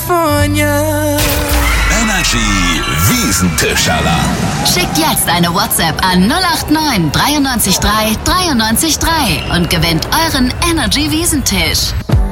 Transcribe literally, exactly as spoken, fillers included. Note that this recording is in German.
California. Energy Wiesentisch-Alarm. Schickt jetzt eine WhatsApp an null acht neun drei neun drei drei neun drei und gewinnt euren Energy Wiesentisch.